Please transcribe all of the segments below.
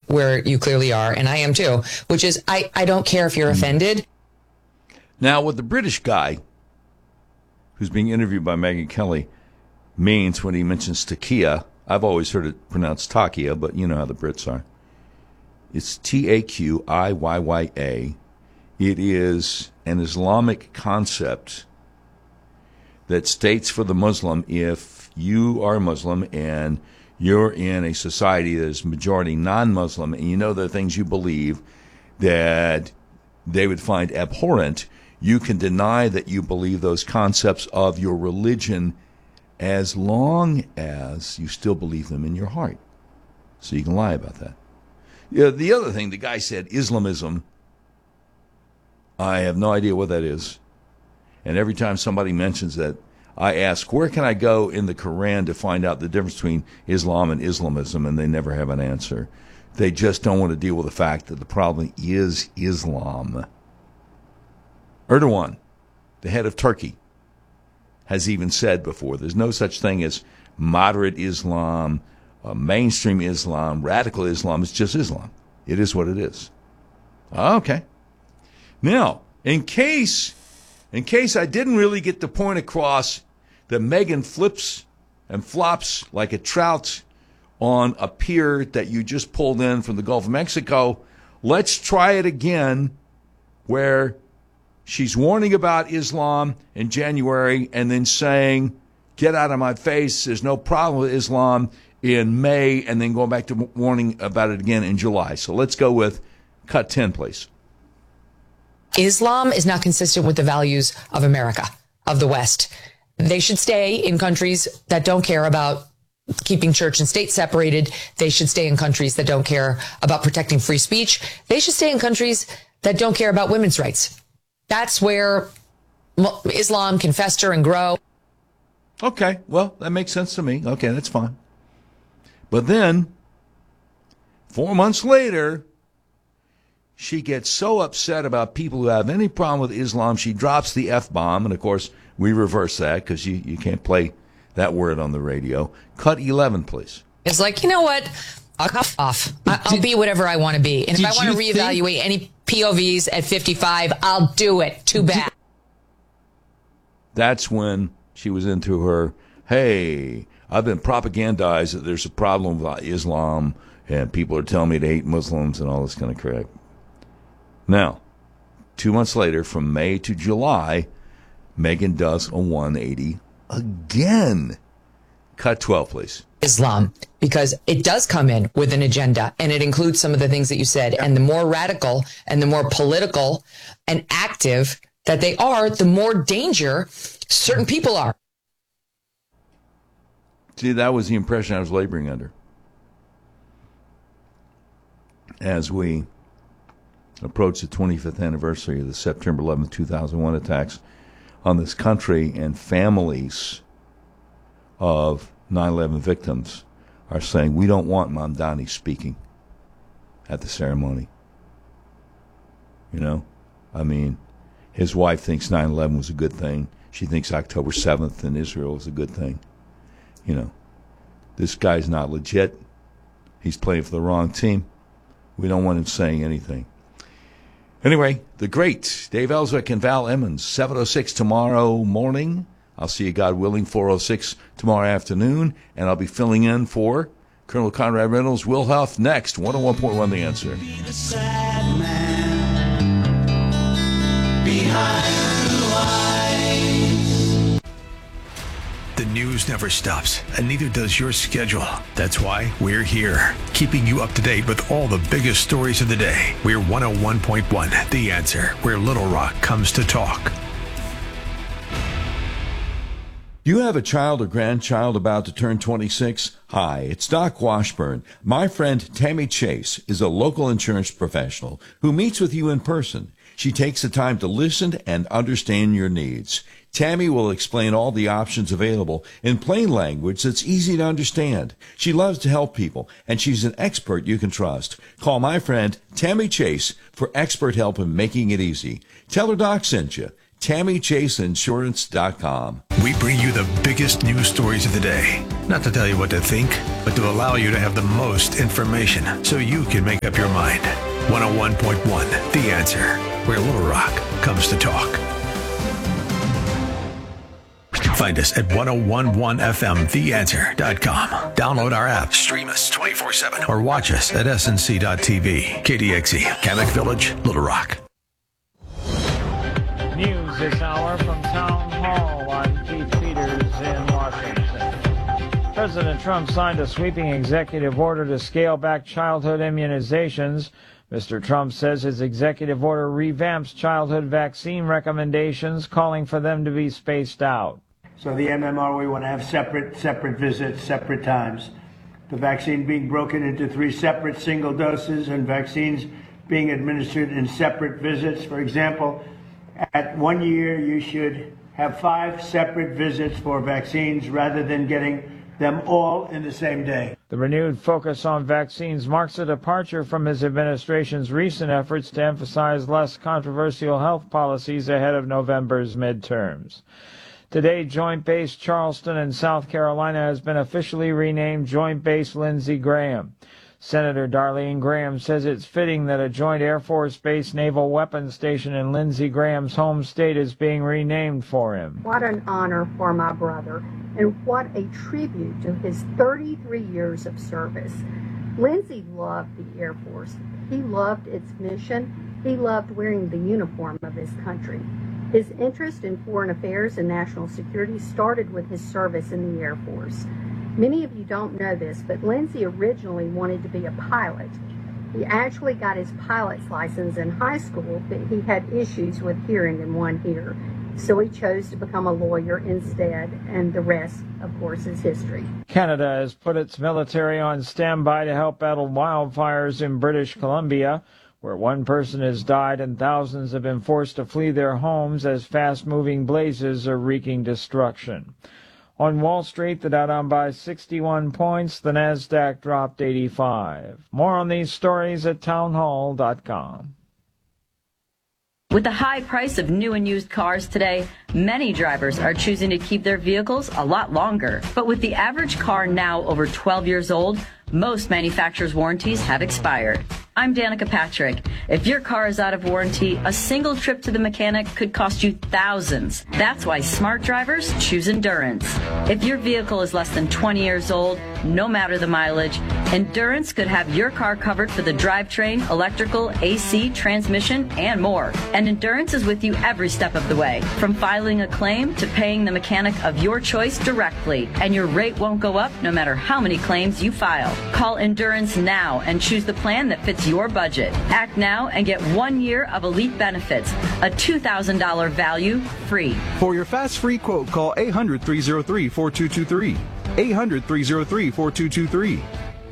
where you clearly are, and I am too, which is I don't care if you're offended. Now, what the British guy who's being interviewed by Megyn Kelly means when he mentions taqiyya, I've always heard it pronounced taqiyya, but you know how the Brits are. It's Taqiyya. It is an Islamic concept that states for the Muslim, if you are a Muslim and you're in a society that is majority non-Muslim and you know there are things you believe that they would find abhorrent, you can deny that you believe those concepts of your religion as long as you still believe them in your heart. So you can lie about that. Yeah, the other thing, the guy said Islamism. I have no idea what that is. And every time somebody mentions that, I ask, where can I go in the Quran to find out the difference between Islam and Islamism? And they never have an answer. They just don't want to deal with the fact that the problem is Islam. Erdogan, the head of Turkey, has even said before, there's no such thing as moderate Islam, mainstream Islam, radical Islam. It's just Islam. It is what it is. Okay. Now, in case I didn't really get the point across that Megyn flips and flops like a trout on a pier that you just pulled in from the Gulf of Mexico, let's try it again where she's warning about Islam in January and then saying, get out of my face, there's no problem with Islam in May, and then going back to warning about it again in July. So let's go with cut 10, please. Islam is not consistent with the values of America, of the West. They should stay in countries that don't care about keeping church and state separated. They should stay in countries that don't care about protecting free speech. They should stay in countries that don't care about women's rights. That's where Islam can fester and grow. Okay, well, that makes sense to me. Okay, that's fine. But then, 4 months later, she gets so upset about people who have any problem with Islam, she drops the F-bomb. And, of course, we reverse that because you can't play that word on the radio. Cut 11, please. It's like, you know what? I'll cut off. I'll be whatever I want to be. And if I want to reevaluate any POVs at 55, I'll do it. Too bad. That's when she was into her, hey, I've been propagandized that there's a problem with Islam and people are telling me to hate Muslims and all this kind of crap. Now, 2 months later, from May to July, Megyn does a 180 again. Cut 12, please. Islam, because it does come in with an agenda, and it includes some of the things that you said. And the more radical and the more political and active that they are, the more danger certain people are. See, that was the impression I was laboring under. As we approach the 25th anniversary of the September 11, 2001 attacks on this country, and families of 9/11 victims are saying, we don't want Mamdani speaking at the ceremony. You know? I mean, his wife thinks 9/11 was a good thing. She thinks October 7th in Israel was a good thing. You know, this guy's not legit. He's playing for the wrong team. We don't want him saying anything. Anyway, the great Dave Ellswick and Val Emmons, 7:06 tomorrow morning. I'll see you, God willing, 4:06 tomorrow afternoon, and I'll be filling in for Colonel Conrad Reynolds. Will Huff next, 101.1 The Answer. Be the sad man behind blue eyes. The news never stops, and neither does your schedule. That's why we're here, keeping you up to date with all the biggest stories of the day. We're 101.1 The Answer, where Little Rock comes to talk. Do you have a child or grandchild about to turn 26? Hi, it's Doc Washburn. My friend Tammy Chase is a local insurance professional who meets with you in person. She takes the time to listen and understand your needs. Tammy will explain all the options available in plain language that's easy to understand. She loves to help people, and she's an expert you can trust. Call my friend Tammy Chase for expert help in making it easy. Tell her Doc sent you. TammyChaseInsurance.com. We bring you the biggest news stories of the day. Not to tell you what to think, but to allow you to have the most information so you can make up your mind. 101.1 The Answer, where Little Rock comes to talk. Find us at 1011fmtheanswer.com. Download our app, stream us 24/7, or watch us at snc.tv. KDXE, Kamek Village, Little Rock. News this hour from Town Hall. I'm Keith Peters in Washington. President Trump signed a sweeping executive order to scale back childhood immunizations. Mr. Trump says his executive order revamps childhood vaccine recommendations, calling for them to be spaced out. So the MMR, we want to have separate visits, separate times. The vaccine being broken into 3 separate single doses and vaccines being administered in separate visits. For example, at 1 year, you should have 5 separate visits for vaccines rather than getting them all in the same day. The renewed focus on vaccines marks a departure from his administration's recent efforts to emphasize less controversial health policies ahead of November's midterms. Today, Joint Base Charleston in South Carolina has been officially renamed Joint Base Lindsey Graham. Senator Darlene Graham says it's fitting that a joint Air Force Base naval weapons station in Lindsey Graham's home state is being renamed for him. What an honor for my brother, and what a tribute to his 33 years of service. Lindsey loved the Air Force. He loved its mission. He loved wearing the uniform of his country. His interest in foreign affairs and national security started with his service in the Air Force. Many of you don't know this, but Lindsey originally wanted to be a pilot. He actually got his pilot's license in high school, but he had issues with hearing in one ear. So he chose to become a lawyer instead, and the rest, of course, is history. Canada has put its military on standby to help battle wildfires in British Columbia, where one person has died and thousands have been forced to flee their homes as fast-moving blazes are wreaking destruction. On Wall Street, the Dow down by 61 points, the Nasdaq dropped 85. More on these stories at townhall.com. With the high price of new and used cars today, many drivers are choosing to keep their vehicles a lot longer. But with the average car now over 12 years old, most manufacturers' warranties have expired. I'm Danica Patrick. If your car is out of warranty, a single trip to the mechanic could cost you thousands. That's why smart drivers choose Endurance. If your vehicle is less than 20 years old, no matter the mileage, Endurance could have your car covered for the drivetrain, electrical, AC, transmission, and more. And Endurance is with you every step of the way, from filing a claim to paying the mechanic of your choice directly. And your rate won't go up no matter how many claims you file. Call Endurance now and choose the plan that fits your budget. Act now and get 1 year of elite benefits, a $2,000 value free. For your fast free quote, call 800-303-4223. 800-303-4223.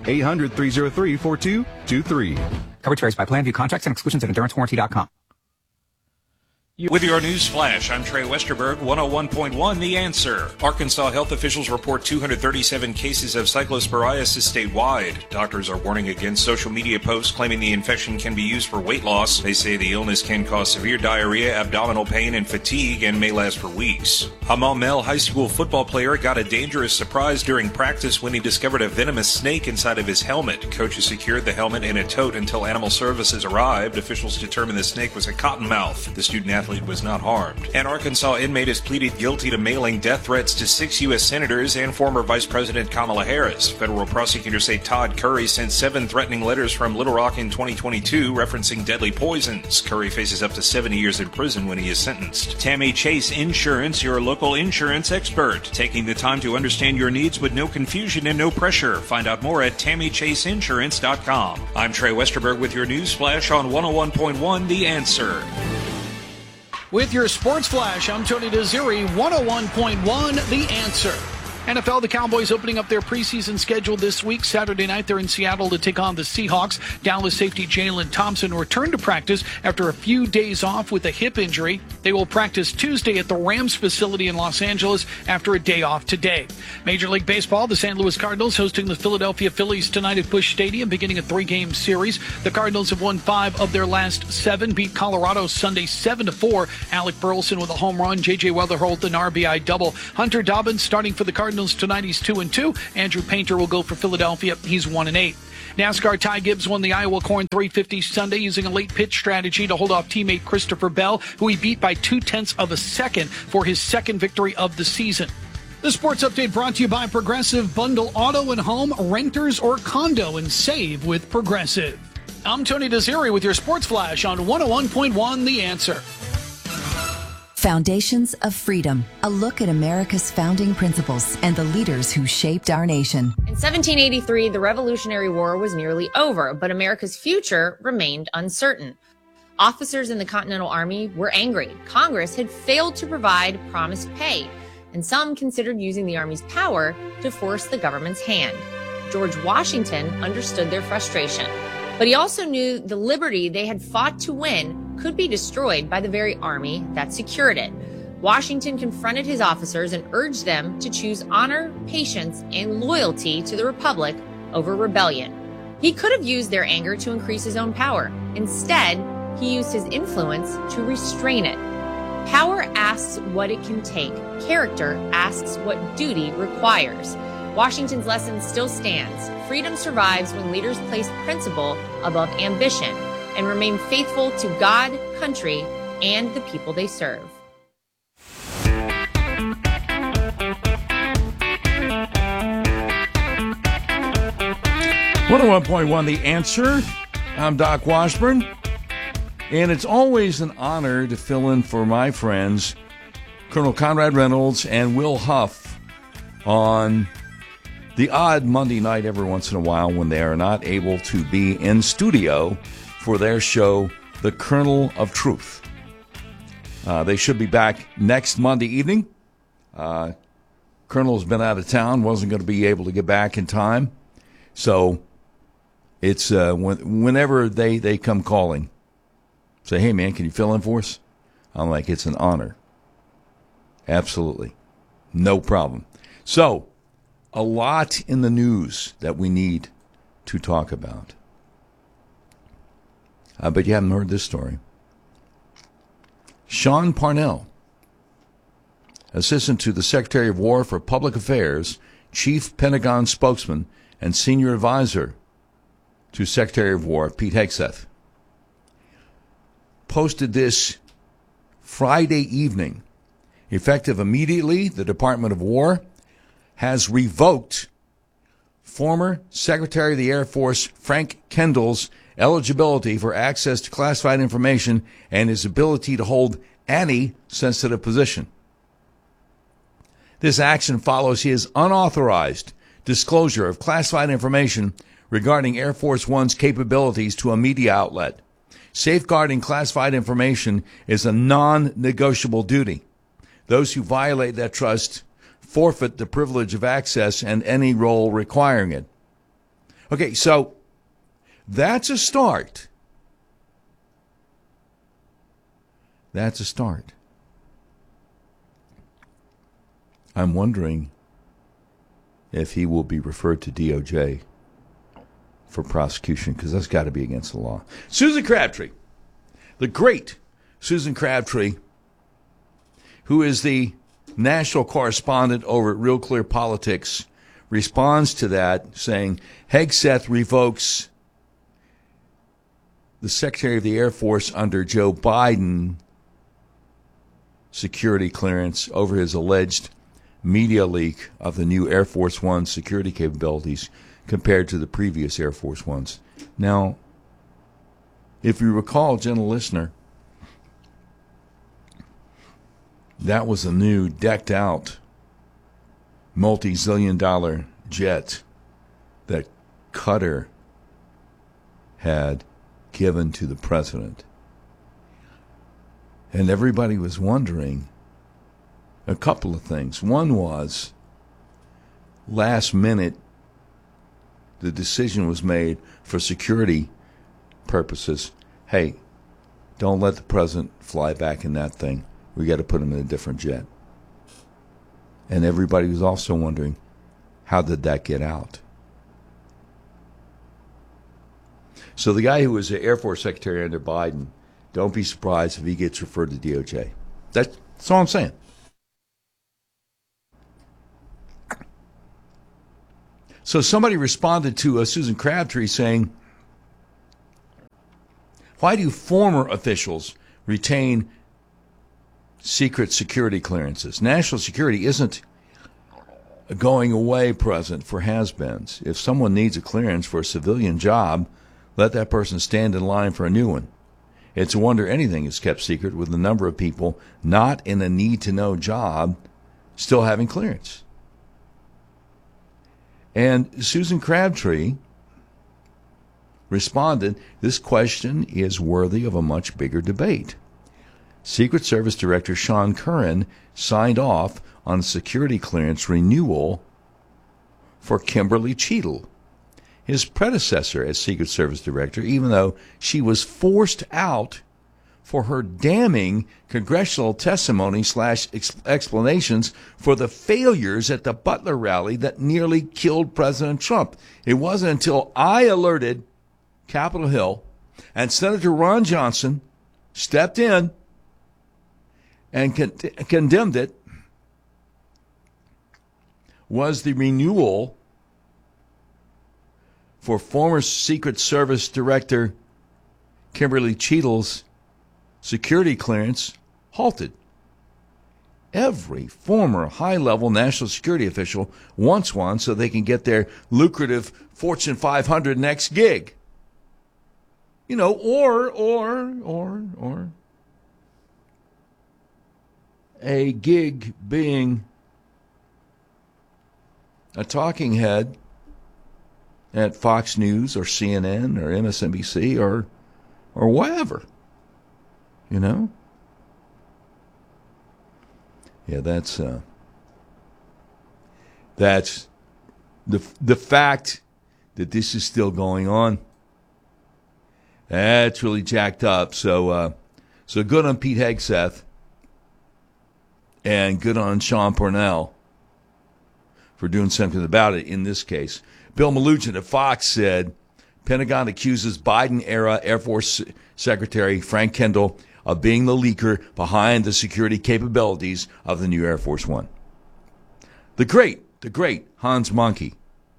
800-303-4223. Coverage varies by plan. View contracts and exclusions at EnduranceWarranty.com. With your news flash, I'm Trey Westerberg, 101.1 The Answer. Arkansas health officials report 237 cases of cyclosporiasis statewide. Doctors are warning against social media posts claiming the infection can be used for weight loss. They say the illness can cause severe diarrhea, abdominal pain, and fatigue, and may last for weeks. A Maumelle high school football player got a dangerous surprise during practice when he discovered a venomous snake inside of his helmet. Coaches secured the helmet in a tote until animal services arrived. Officials determined the snake was a cottonmouth. The student-athlete was not harmed. An Arkansas inmate has pleaded guilty to mailing death threats to 6 U.S. senators and former Vice President Kamala Harris. Federal prosecutors say Todd Curry sent 7 threatening letters from Little Rock in 2022 referencing deadly poisons. Curry faces up to 70 years in prison when he is sentenced. Tammy Chase Insurance, your local insurance expert. Taking the time to understand your needs with no confusion and no pressure. Find out more at TammyChaseInsurance.com. I'm Trey Westerberg with your news flash on 101.1 The Answer. With your sports flash, I'm Tony Desiri, 101.1 The Answer. NFL, the Cowboys opening up their preseason schedule this week. Saturday night, they're in Seattle to take on the Seahawks. Dallas safety Jalen Thompson returned to practice after a few days off with a hip injury. They will practice Tuesday at the Rams facility in Los Angeles after a day off today. Major League Baseball, the St. Louis Cardinals hosting the Philadelphia Phillies tonight at Busch Stadium, beginning a 3-game series. The Cardinals have won 5 of their last 7, beat Colorado Sunday 7-4. Alec Burleson with a home run, J.J. Weatherholt an RBI double. Hunter Dobbins starting for the Cardinals Cardinals tonight. He's 2-2. Andrew Painter will go for Philadelphia. He's 1-8. NASCAR Ty Gibbs won the Iowa Corn 350 Sunday using a late pitch strategy to hold off teammate Christopher Bell, who he beat by 0.2 of a second for his second victory of the season. The sports update brought to you by Progressive. Bundle auto and home, renters or condo, and save with Progressive. I'm Tony Desiri with your Sports Flash on 101.1 The Answer. Foundations of Freedom, a look at America's founding principles and the leaders who shaped our nation. In 1783, the Revolutionary War was nearly over, but America's future remained uncertain. Officers in the Continental Army were angry. Congress had failed to provide promised pay, and some considered using the Army's power to force the government's hand. George Washington understood their frustration, but he also knew the liberty they had fought to win could be destroyed by the very army that secured it. Washington confronted his officers and urged them to choose honor, patience, and loyalty to the Republic over rebellion. He could have used their anger to increase his own power. Instead, he used his influence to restrain it. Power asks what it can take. Character asks what duty requires. Washington's lesson still stands. Freedom survives when leaders place principle above ambition and remain faithful to God, country, and the people they serve. .1 The Answer. I'm Doc Washburn, and it's always an honor to fill in for my friends Colonel Conrad Reynolds and Will Huff on the odd Monday night every once in a while when they are not able to be in studio for their show, The Kernel of Truth. They should be back next Monday evening. Colonel's been out of town, wasn't going to be able to get back in time. So it's whenever they come calling, say, hey, man, can you fill in for us? I'm like, it's an honor. Absolutely. No problem. So, a lot in the news that we need to talk about. But you haven't heard this story. Sean Parnell, Assistant to the Secretary of War for Public Affairs, Chief Pentagon Spokesman, and Senior Advisor to Secretary of War Pete Hegseth, posted this Friday evening. Effective immediately, the Department of War has revoked former Secretary of the Air Force Frank Kendall's eligibility for access to classified information and his ability to hold any sensitive position. This action follows his unauthorized disclosure of classified information regarding Air Force One's capabilities to a media outlet. Safeguarding classified information is a non-negotiable duty. Those who violate that trust forfeit the privilege of access and any role requiring it. Okay, so that's a start. That's a start. I'm wondering if he will be referred to DOJ for prosecution, because that's got to be against the law. Susan Crabtree, the great Susan Crabtree, who is the national correspondent over at Real Clear Politics, responds to that saying Hegseth revokes the Secretary of the Air Force under Joe Biden security clearance over his alleged media leak of the new Air Force One security capabilities compared to the previous Air Force Ones. Now, if you recall, gentle listener, that was a new decked-out multi-zillion-dollar jet that Qatar had given to the president. And everybody was wondering a couple of things. One was, last minute, the decision was made for security purposes. Hey, don't let the president fly back in that thing. We got to put him in a different jet. And everybody was also wondering, how did that get out? So the guy who was the Air Force Secretary under Biden, don't be surprised if he gets referred to DOJ. That's all I'm saying. So somebody responded to Susan Crabtree saying, why do former officials retain secret security clearances? National security isn't a going away present for has-beens. If someone needs a clearance for a civilian job, let that person stand in line for a new one. It's a wonder anything is kept secret with the number of people not in a need-to-know job still having clearance. And Susan Crabtree responded, this question is worthy of a much bigger debate. Secret Service Director Sean Curran signed off on security clearance renewal for Kimberly Cheadle, his predecessor as Secret Service Director, even though she was forced out for her damning congressional testimony / explanations for the failures at the Butler rally that nearly killed President Trump. It wasn't until I alerted Capitol Hill and Senator Ron Johnson stepped in and condemned it was the renewal for former Secret Service Director Kimberly Cheadle's security clearance halted. Every former high-level national security official wants one so they can get their lucrative Fortune 500 next gig. You know, or a gig being a talking head at Fox News or CNN or MSNBC or whatever. You know? Yeah, that's the fact that this is still going on. That's really jacked up. So good on Pete Hegseth and good on Sean Parnell for doing something about it in this case. Bill Melugin at Fox said, Pentagon accuses Biden-era Air Force Secretary Frank Kendall of being the leaker behind the security capabilities of the new Air Force One. The great Hans Monkey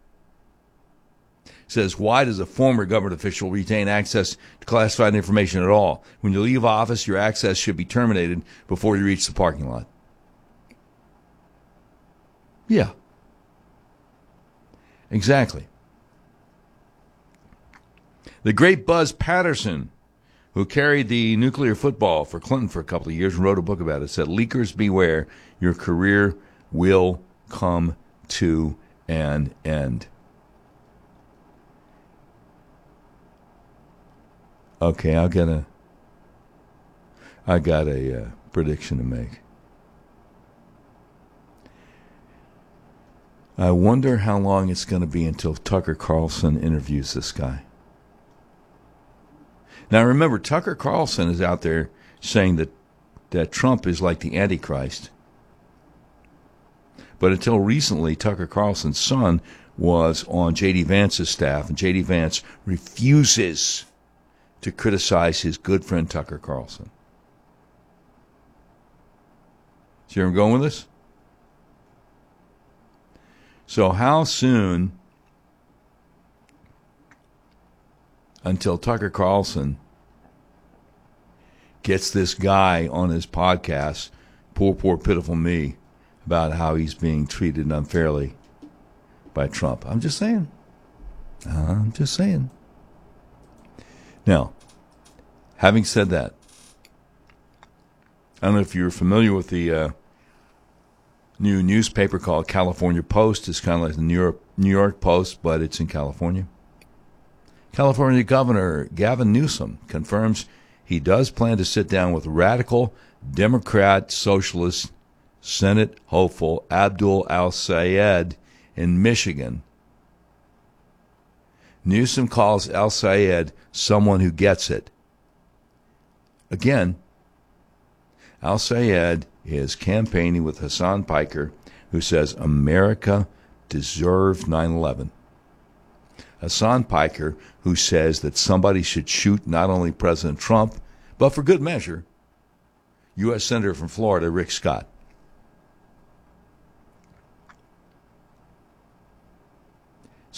says, why does a former government official retain access to classified information at all? When you leave office, your access should be terminated before you reach the parking lot. Yeah. Exactly. The great Buzz Patterson, who carried the nuclear football for Clinton for a couple of years and wrote a book about it, said, leakers beware, your career will come to an end. Okay, I got a prediction to make. I wonder how long it's going to be until Tucker Carlson interviews this guy. Now remember, Tucker Carlson is out there saying that Trump is like the Antichrist. But until recently, Tucker Carlson's son was on J.D. Vance's staff, and J.D. Vance refuses to criticize his good friend Tucker Carlson. See where I'm going with this? So how soon until Tucker Carlson gets this guy on his podcast, poor pitiful me, about how he's being treated unfairly by Trump? I'm just saying. Now, having said that, I don't know if you're familiar with the new newspaper called California Post. It's kind of like the New York Post, but it's in California. California Governor Gavin Newsom confirms he does plan to sit down with radical Democrat socialist Senate hopeful Abdul Al-Sayed in Michigan. Newsom calls Al-Sayed someone who gets it. Again, Al-Sayed is campaigning with Hassan Piker, who says America deserved 9/11. Hassan Piker, who says that somebody should shoot not only President Trump, but for good measure, U.S. Senator from Florida, Rick Scott.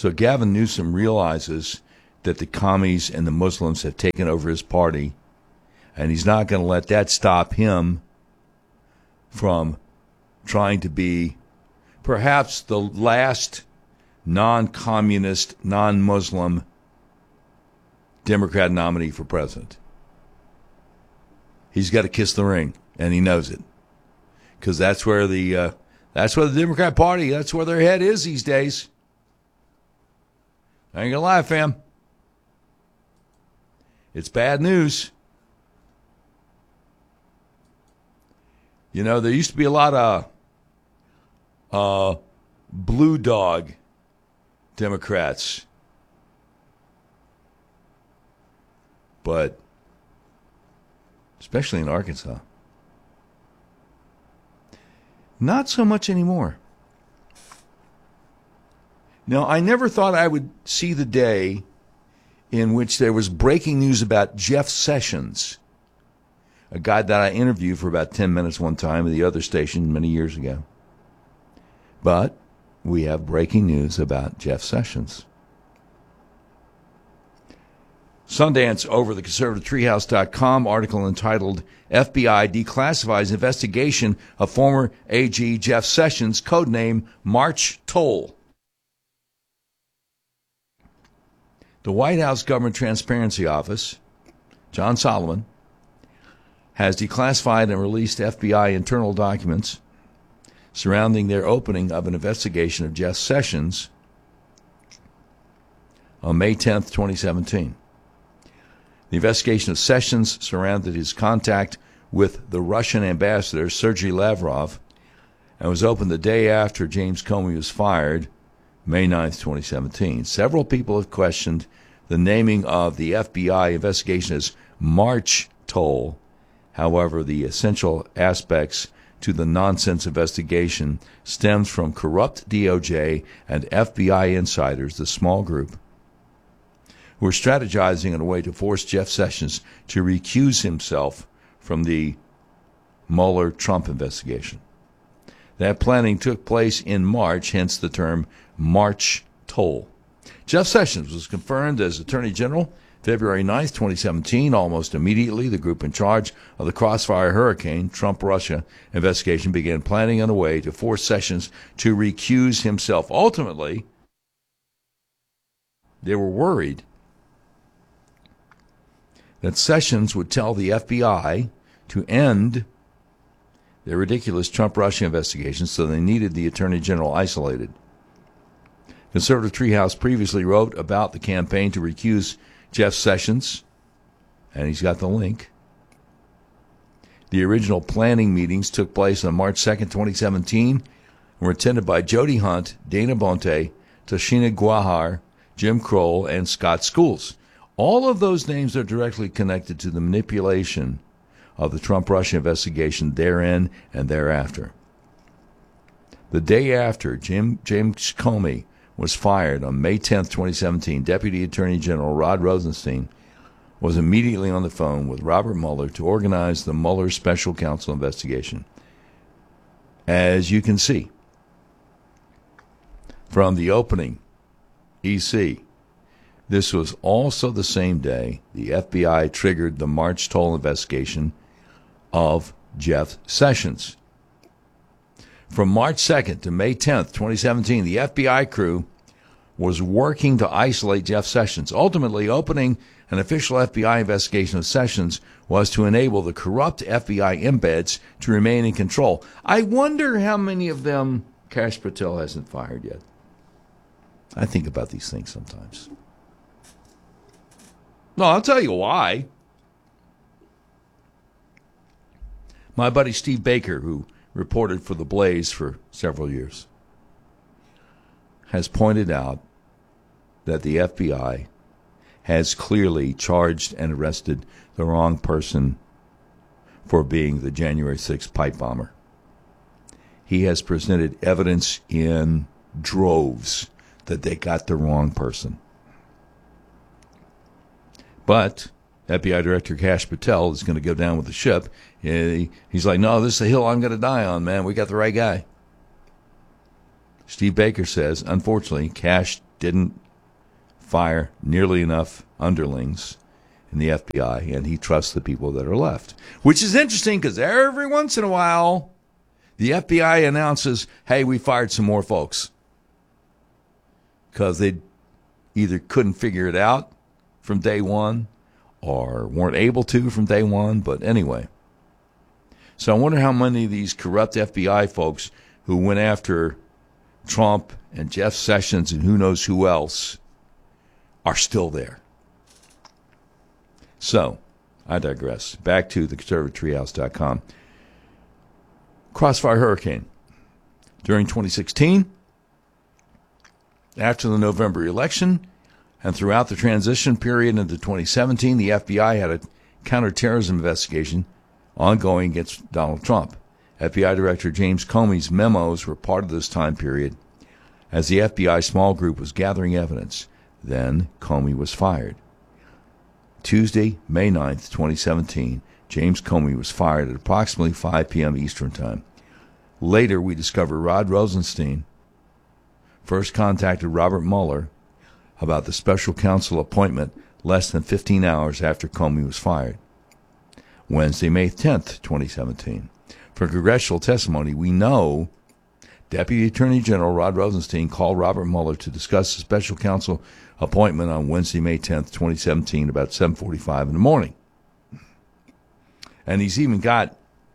So Gavin Newsom realizes that the commies and the Muslims have taken over his party, and he's not going to let that stop him from trying to be perhaps the last non-communist, non-Muslim Democrat nominee for president. He's got to kiss the ring, and he knows it, because that's where the Democrat Party, that's where their head is these days. I ain't gonna lie, fam. It's bad news. You know, there used to be a lot of blue dog Democrats. But especially in Arkansas, not so much anymore. Now, I never thought I would see the day in which there was breaking news about Jeff Sessions, a guy that I interviewed for about 10 minutes one time at the other station many years ago. But we have breaking news about Jeff Sessions. Sundance over the conservativetreehouse.com article entitled FBI Declassifies Investigation of Former AG Jeff Sessions, codename March Toll. The White House Government Transparency Office, John Solomon, has declassified and released FBI internal documents surrounding their opening of an investigation of Jeff Sessions on May 10, 2017. The investigation of Sessions surrounded his contact with the Russian ambassador, Sergei Lavrov, and was opened the day after James Comey was fired, May 9, 2017. Several people have questioned the naming of the FBI investigation as March Toll. However, the essential aspects to the nonsense investigation stems from corrupt DOJ and FBI insiders, the small group, who are strategizing in a way to force Jeff Sessions to recuse himself from the Mueller-Trump investigation. That planning took place in March, hence the term March Toll. Jeff Sessions was confirmed as Attorney General February 9, 2017. Almost immediately, the group in charge of the Crossfire Hurricane, Trump-Russia investigation began planning on a way to force Sessions to recuse himself. Ultimately, they were worried that Sessions would tell the FBI to end their ridiculous Trump-Russia investigation, so they needed the Attorney General isolated. Conservative Treehouse previously wrote about the campaign to recuse Jeff Sessions, and he's got the link. The original planning meetings took place on March 2, 2017, and were attended by Jody Hunt, Dana Bonte, Tashina Guahar, Jim Kroll, and Scott Schools. All of those names are directly connected to the manipulation of the Trump-Russia investigation therein and thereafter. The day after James Comey was fired on May 10, 2017, Deputy Attorney General Rod Rosenstein was immediately on the phone with Robert Mueller to organize the Mueller Special Counsel investigation. As you can see from the opening EC, this was also the same day the FBI triggered the March Toll investigation of Jeff Sessions. From March 2nd to May 10th, 2017, the FBI crew was working to isolate Jeff Sessions. Ultimately, opening an official FBI investigation of Sessions was to enable the corrupt FBI embeds to remain in control. I wonder how many of them Kash Patel hasn't fired yet. I think about these things sometimes. No, I'll tell you why. My buddy Steve Baker, who reported for The Blaze for several years, has pointed out that the FBI has clearly charged and arrested the wrong person for being the January 6th pipe bomber. He has presented evidence in droves that they got the wrong person. But FBI Director Kash Patel is going to go down with the ship. He's like, no, this is the hill I'm going to die on, man. We got the right guy. Steve Baker says, unfortunately, Kash didn't fire nearly enough underlings in the FBI, and he trusts the people that are left. Which is interesting because every once in a while, the FBI announces, hey, we fired some more folks. Because they either couldn't figure it out from day one or weren't able to from day one. But anyway. So I wonder how many of these corrupt FBI folks who went after Trump and Jeff Sessions and who knows who else are still there. So, I digress. Back to theconservativetreehouse.com. Crossfire Hurricane. During 2016, after the November election, and throughout the transition period into 2017, the FBI had a counterterrorism investigation ongoing against Donald Trump. FBI Director James Comey's memos were part of this time period as the FBI small group was gathering evidence. Then Comey was fired. Tuesday, May 9th, 2017, James Comey was fired at approximately 5 p.m. Eastern Time. Later, we discover Rod Rosenstein first contacted Robert Mueller about the special counsel appointment less than 15 hours after Comey was fired. Wednesday, May 10th, 2017. For congressional testimony, we know Deputy Attorney General Rod Rosenstein called Robert Mueller to discuss the special counsel appointment on Wednesday, May 10th, 2017, about 7:45 in the morning. And he's even got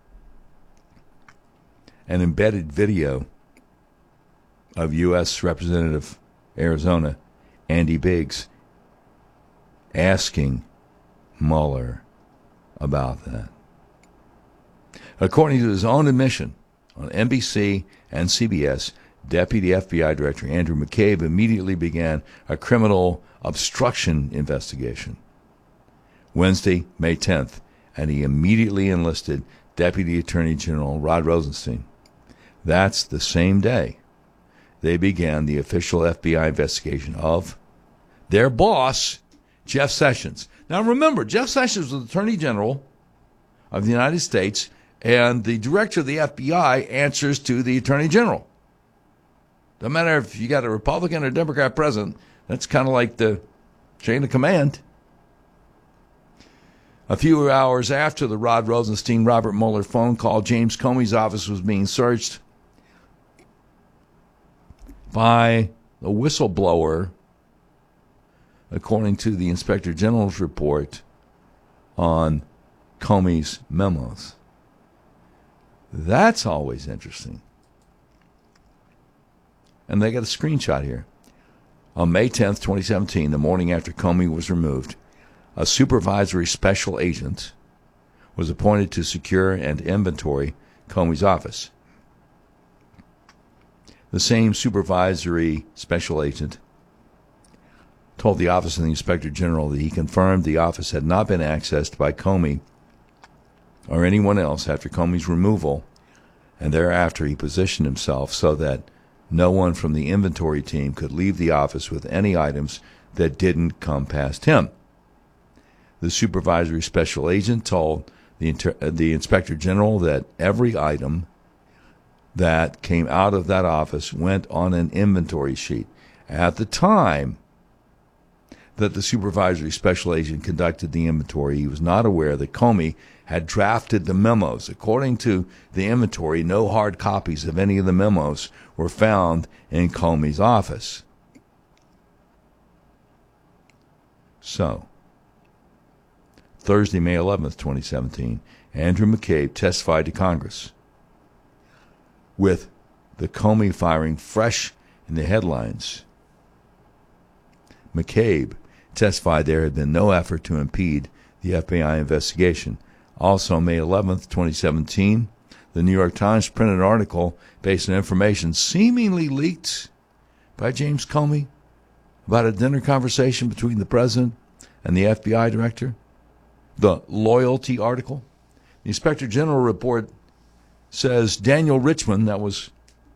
an embedded video of U.S. Representative Arizona Andy Biggs asking Mueller about that. According to his own admission on NBC and CBS, Deputy FBI Director Andrew McCabe immediately began a criminal obstruction investigation. Wednesday, May 10th, and he immediately enlisted Deputy Attorney General Rod Rosenstein. That's the same day they began the official FBI investigation of their boss, Jeff Sessions. Now remember, Jeff Sessions was Attorney General of the United States, and the director of the FBI answers to the Attorney General. Doesn't matter if you got a Republican or Democrat president, that's kind of like the chain of command. A few hours after the Rod Rosenstein-Robert Mueller phone call, James Comey's office was being searched by a whistleblower, according to the Inspector General's report on Comey's memos. That's always interesting. And they got a screenshot here. On May 10th, 2017, the morning after Comey was removed, a supervisory special agent was appointed to secure and inventory Comey's office. The same supervisory special agent told the Office of the Inspector General that he confirmed the office had not been accessed by Comey or anyone else after Comey's removal, and thereafter he positioned himself so that no one from the inventory team could leave the office with any items that didn't come past him. The supervisory special agent told the Inspector General that every item that came out of that office went on an inventory sheet. At the time that the supervisory special agent conducted the inventory, he was not aware that Comey had drafted the memos. According to the inventory, no hard copies of any of the memos were found in Comey's office. So, Thursday, May 11th, 2017, Andrew McCabe testified to Congress with the Comey firing fresh in the headlines. McCabe testified there had been no effort to impede the FBI investigation. Also, May 11th, 2017, the New York Times printed an article based on information seemingly leaked by James Comey about a dinner conversation between the president and the FBI director. The loyalty article. The Inspector General report says Daniel Richman, that was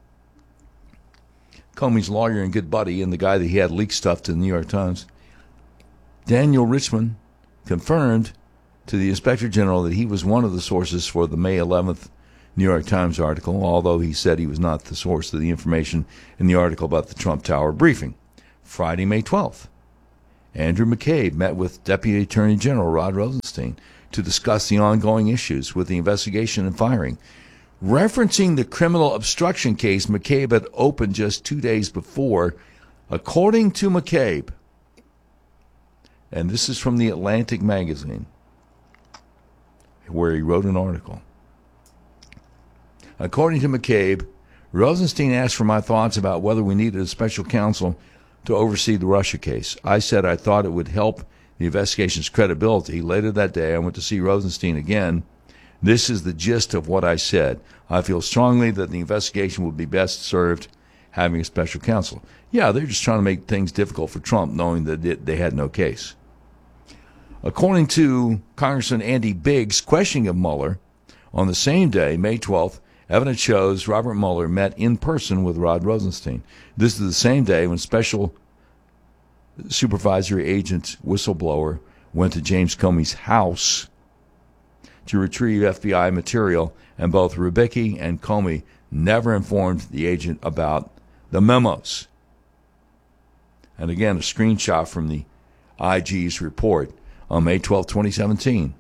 Comey's lawyer and good buddy and the guy that he had leaked stuff to the New York Times, Daniel Richman confirmed to the Inspector General that he was one of the sources for the May 11th New York Times article, although he said he was not the source of the information in the article about the Trump Tower briefing. Friday, May 12th, Andrew McCabe met with Deputy Attorney General Rod Rosenstein to discuss the ongoing issues with the investigation and firing. Referencing the criminal obstruction case McCabe had opened just 2 days before, according to McCabe, and this is from the Atlantic magazine, where he wrote an article. According to McCabe, Rosenstein asked for my thoughts about whether we needed a special counsel to oversee the Russia case. I said I thought it would help the investigation's credibility. Later that day, I went to see Rosenstein again. This is the gist of what I said. I feel strongly that the investigation would be best served having a special counsel. Yeah, they're just trying to make things difficult for Trump, knowing that they had no case. According to Congressman Andy Biggs' questioning of Mueller, on the same day, May 12th, evidence shows Robert Mueller met in person with Rod Rosenstein. This is the same day when Special Supervisory Agent whistleblower went to James Comey's house to retrieve FBI material, and both Rybicki and Comey never informed the agent about the memos. And again, a screenshot from the IG's report on May 12, 2017.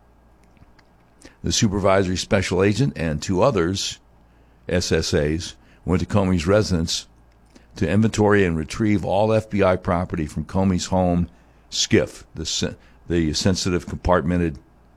The supervisory special agent and 2 others, SSAs, went to Comey's residence to inventory and retrieve all FBI property from Comey's home SCIF, the sensitive compartmented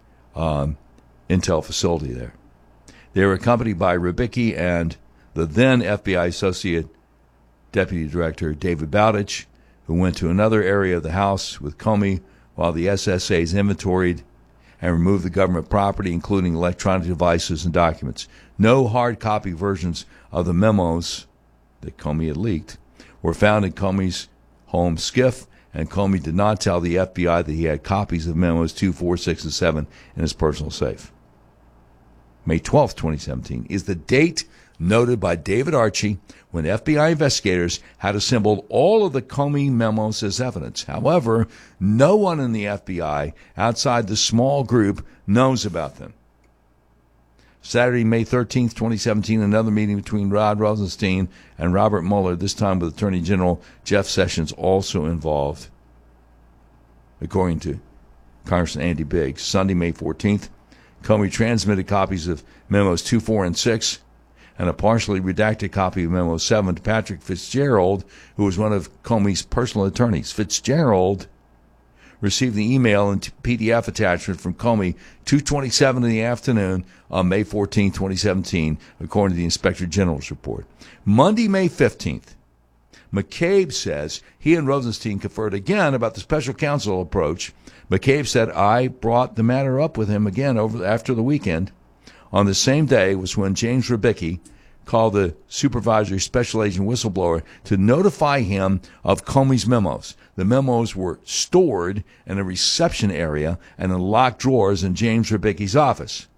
intel facility there. They were accompanied by Rybicki and the then FBI Associate Deputy Director David Bowditch, who went to another area of the house with Comey while the SSAs inventoried and removed the government property, including electronic devices and documents. No hard copy versions of the memos that Comey had leaked were found in Comey's home SCIF, and Comey did not tell the FBI that he had copies of memos 2, 4, 6, and 7 in his personal safe. May 12, 2017, is the date noted by David Archie when FBI investigators had assembled all of the Comey memos as evidence. However, no one in the FBI outside the small group knows about them. Saturday, May 13, 2017, another meeting between Rod Rosenstein and Robert Mueller, this time with Attorney General Jeff Sessions also involved, according to Congressman Andy Biggs. Sunday, May 14th, Comey transmitted copies of memos 2, 4, and 6 and a partially redacted copy of Memo 7 to Patrick Fitzgerald, who was one of Comey's personal attorneys. Fitzgerald received the email and PDF attachment from Comey 2:27 in the afternoon on May 14, 2017, according to the Inspector General's report. Monday, May 15th, McCabe says he and Rosenstein conferred again about the special counsel approach. McCabe said, I brought the matter up with him again after the weekend. On the same day was when James Rybicki called the supervisory special agent whistleblower to notify him of Comey's memos. The memos were stored in a reception area and in locked drawers in James Rybicki's office.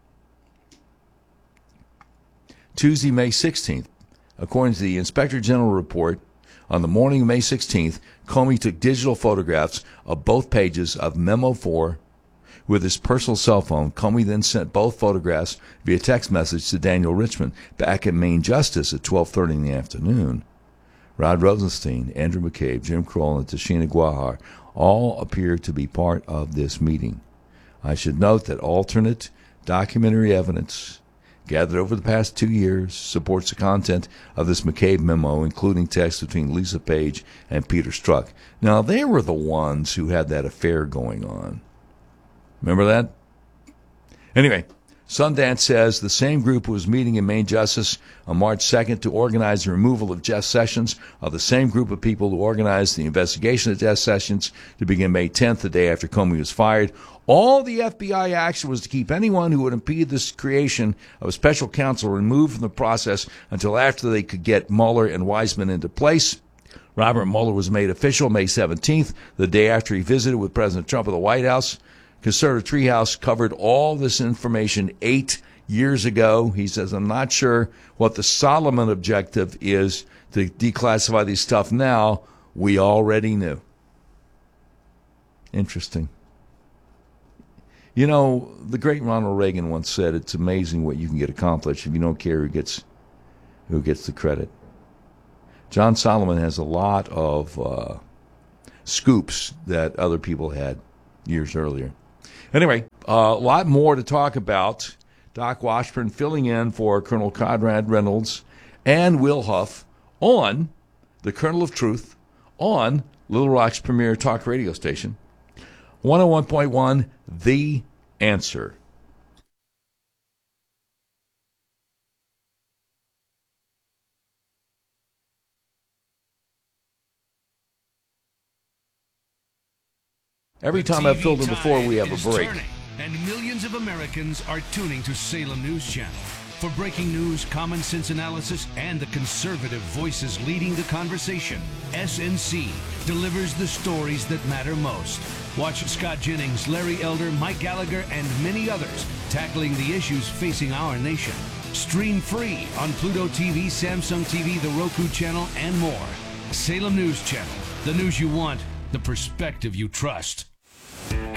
Tuesday, May 16th, according to the Inspector General report, on the morning of May 16th, Comey took digital photographs of both pages of Memo 4 with his personal cell phone. Comey then sent both photographs via text message to Daniel Richman back at Main Justice at 12:30 in the afternoon. Rod Rosenstein, Andrew McCabe, Jim Kroll, and Tashina Guahar all appeared to be part of this meeting. I should note that alternate documentary evidence gathered over the past 2 years supports the content of this McCabe memo, including text between Lisa Page and Peter Strzok. Now, they were the ones who had that affair going on. Remember that? Anyway, Sundance says the same group who was meeting in Main Justice on March 2nd to organize the removal of Jeff Sessions are the same group of people who organized the investigation of Jeff Sessions to begin May 10th, the day after Comey was fired. All the FBI action was to keep anyone who would impede this creation of a special counsel removed from the process until after they could get Mueller and Weissman into place. Robert Mueller was made official May 17th, the day after he visited with President Trump at the White House. Conservative Treehouse covered all this information 8 years ago. He says, I'm not sure what the Solomon objective is to declassify this stuff now. We already knew. Interesting. You know, the great Ronald Reagan once said, it's amazing what you can get accomplished if you don't care who gets the credit. John Solomon has a lot of scoops that other people had years earlier. Anyway, a lot more to talk about. Doc Washburn filling in for Colonel Conrad Reynolds and Will Huff on the Kernel of Truth on Little Rock's premier talk radio station, 101.1 The Answer. Every time I've filled in before, we have a break. And millions of Americans are tuning to Salem News Channel for breaking news, common sense analysis, and the conservative voices leading the conversation. SNC delivers the stories that matter most. Watch Scott Jennings, Larry Elder, Mike Gallagher, and many others tackling the issues facing our nation. Stream free on Pluto TV, Samsung TV, the Roku channel, and more. Salem News Channel, the news you want, the perspective you trust.